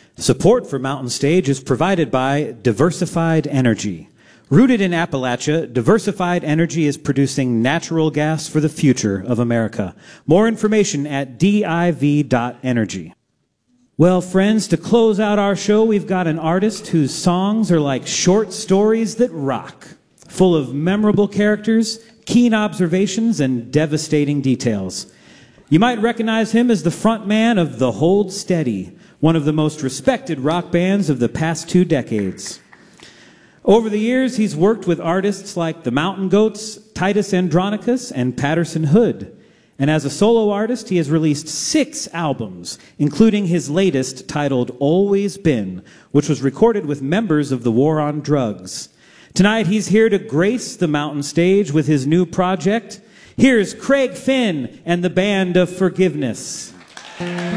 Support for Mountain Stage is provided by Diversified Energy. Rooted in Appalachia, Diversified Energy is producing natural gas for the future of America. More information at div.energy. Well, friends, to close out our show, we've got an artist whose songs are like short stories that rock, full of memorable characters, keen observations, and devastating details. You might recognize him as the frontman of The Hold Steady, one of the most respected rock bands of the past 2 decades. Over the years, he's worked with artists like the Mountain Goats, Titus Andronicus, and Patterson Hood. And as a solo artist, he has released 6 albums, including his latest titled Always Been, which was recorded with members of the War on Drugs. Tonight, he's here to grace the Mountain Stage with his new project. Here's Craig Finn and the Band of Forgiveness.